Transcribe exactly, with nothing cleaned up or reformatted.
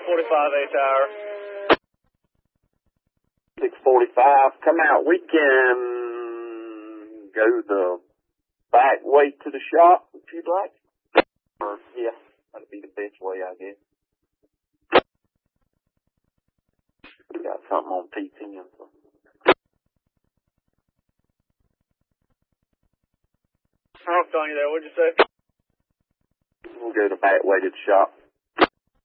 forty-five, eighth hour. six forty-five, come out. We can go the back way to the shop if you'd like. Or, yeah, that'd be the best way, I guess. We got something on P ten. So. I'm calling you there. What'd you say? We'll go the back way to the shop.